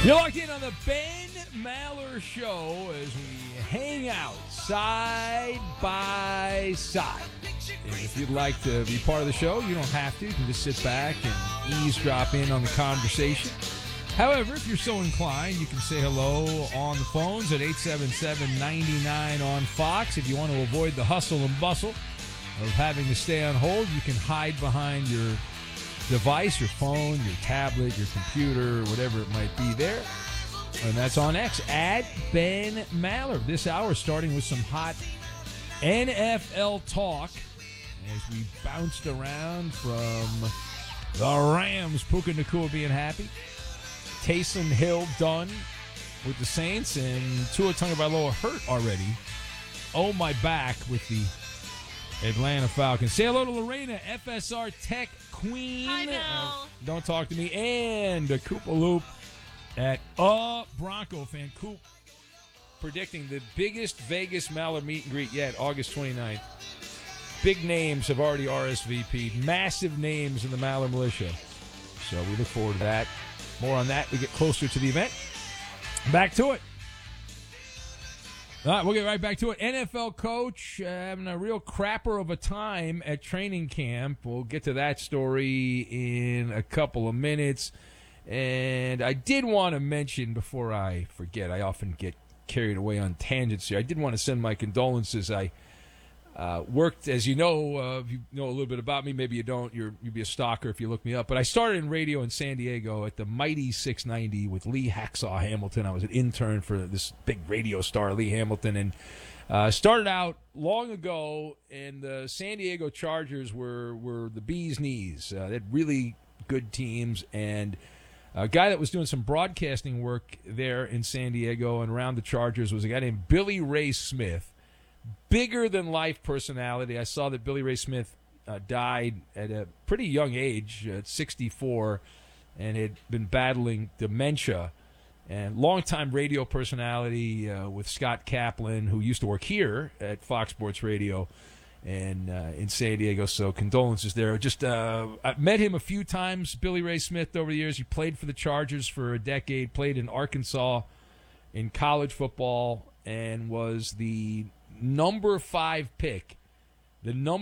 You're locked in on the Ben Maller Show as we hang out side by side. And if you'd like to be part of the show, you don't have to. You can just sit back and eavesdrop in on the conversation. However, if you're so inclined, you can say hello on the phones at 877-99 on Fox. If you want to avoid the hustle and bustle of having to stay on hold, you can hide behind your device, your phone, your tablet, your computer, whatever it might be there. And that's on X, at Ben Maller. This hour starting with some hot NFL talk as we bounced around from the Rams, Puka Nacua being happy, Taysom Hill done with the Saints, and Tua Tagovailoa hurt already. Oh, my back with the Atlanta Falcons. Say hello to Lorena, FSR Tech Queen. Hi, Bill. Don't talk to me. And the Koopa Loop at Bronco fan. Coop predicting the biggest Vegas Maller meet and greet yet, August 29th. Big names have already RSVP'd. Massive names in the Maller Militia. So we look forward to that. More on that. We get closer to the event. Back to it. All right, we'll get right back to it. NFL coach having a real crapper of a time at training camp. We'll get to that story in a couple of minutes. And I did want to mention, before I forget, I often get carried away on tangents here. I did want to send my condolences. I worked, as you know, if you know a little bit about me, maybe you don't, you'd be a stalker if you look me up. But I started in radio in San Diego at the mighty 690 with Lee Hacksaw Hamilton. I was an intern for this big radio star, Lee Hamilton, and started out long ago, and the San Diego Chargers were the bee's knees. They had really good teams, and a guy that was doing some broadcasting work there in San Diego and around the Chargers was a guy named Billy Ray Smith. Bigger-than-life personality. I saw that Billy Ray Smith died at a pretty young age, at 64, and had been battling dementia. And longtime radio personality with Scott Kaplan, who used to work here at Fox Sports Radio and in San Diego. So condolences there. I've met him a few times, Billy Ray Smith, over the years. He played for the Chargers for a decade, played in Arkansas in college football, and was the number 5 pick in the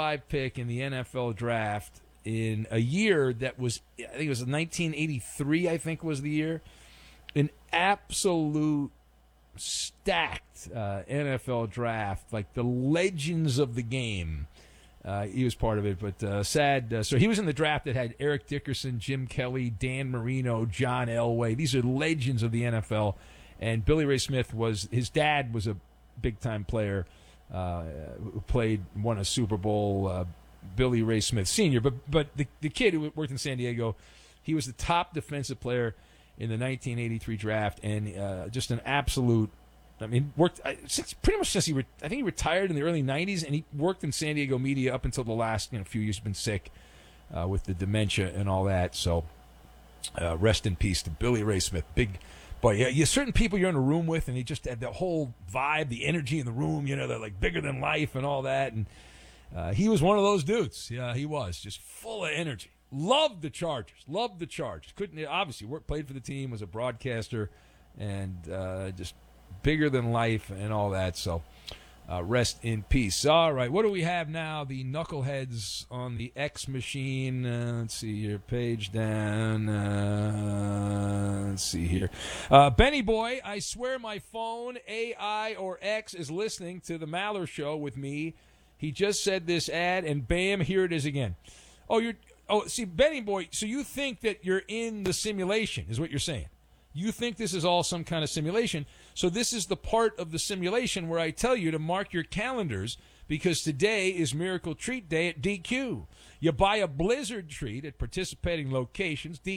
NFL draft in a year that was, I think it was 1983, I think was the year. An absolute stacked NFL draft, like the legends of the game. He was part of it, but sad. So he was in the draft that had Eric Dickerson, Jim Kelly, Dan Marino, John Elway. These are legends of the NFL. And Billy Ray Smith his dad was a big-time player who won a Super Bowl, Billy Ray Smith Sr. But the kid who worked in San Diego, he was the top defensive player in the 1983 draft, and just an absolute. I mean, worked pretty much since I think he retired in the early 90s, and he worked in San Diego media up until the last few years. He's been sick with the dementia and all that. So rest in peace to Billy Ray Smith. Big. But yeah, certain people you're in a room with, and they just had the whole vibe, the energy in the room. They're like bigger than life and all that. And he was one of those dudes. Yeah, he was just full of energy. Loved the Chargers. Obviously played for the team, was a broadcaster, and just bigger than life and all that. So rest in peace. All right, what do we have now? The knuckleheads on the X machine. Let's see here. Page down. Let's see here. Benny Boy, I swear my phone, AI or X, is listening to the Maller Show with me. He just said this ad, and bam, here it is again. See, Benny Boy, so you think that you're in the simulation, is what you're saying. You think this is all some kind of simulation. So this is the part of the simulation where I tell you to mark your calendars, because today is Miracle Treat Day at DQ. You buy a Blizzard treat at participating locations.